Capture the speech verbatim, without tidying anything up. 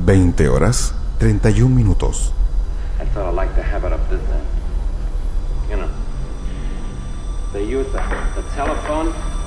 veinte horas, treinta y un minutos. I thought I'd like to have it up this end. You know, they use the, the telephone